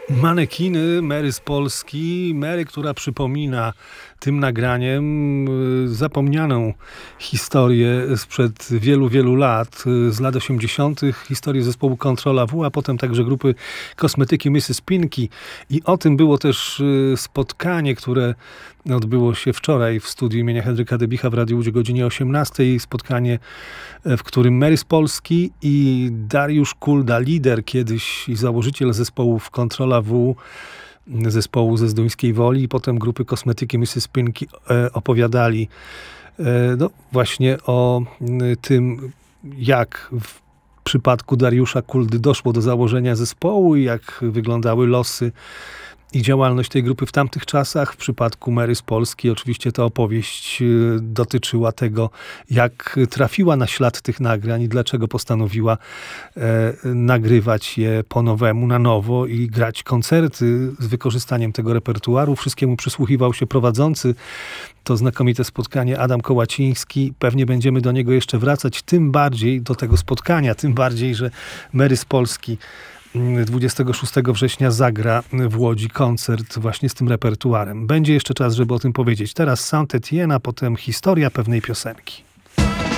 Manekiny Mary z Polski. Mary, która przypomina tym nagraniem zapomnianą historię sprzed wielu, wielu lat, z lat 80., historię zespołu Control W, a potem także grupy Kosmetyki Mrs. Pinky. I o tym było też spotkanie, które odbyło się wczoraj w studiu imienia Henryka Debicha w Radiu Łódź o godzinie 18. Spotkanie, w którym Mary z Polski i Dariusz Kulda, lider kiedyś i założyciel zespołów Control W, zespołu ze Zduńskiej Woli i potem grupy Kosmetyki Mrs. Pinky opowiadali właśnie o tym, jak w przypadku Dariusza Kuldy doszło do założenia zespołu i jak wyglądały losy i działalność tej grupy w tamtych czasach. W przypadku Mary z Polski oczywiście ta opowieść dotyczyła tego, jak trafiła na ślad tych nagrań i dlaczego postanowiła nagrywać je po nowemu, na nowo i grać koncerty z wykorzystaniem tego repertuaru. Wszystkiemu przysłuchiwał się prowadzący to znakomite spotkanie Adam Kołaciński. Pewnie będziemy do niego jeszcze wracać, tym bardziej do tego spotkania, tym bardziej, że Mary z Polski 26 września zagra w Łodzi koncert właśnie z tym repertuarem. Będzie jeszcze czas, żeby o tym powiedzieć. Teraz Saint-Étienne, a potem historia pewnej piosenki.